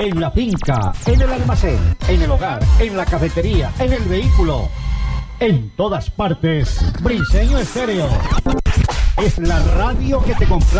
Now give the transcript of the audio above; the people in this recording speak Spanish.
en la finca, en el almacén, en el hogar, en la cafetería, en el vehículo. En todas partes, Briseño Estéreo. Es la radio que te compra.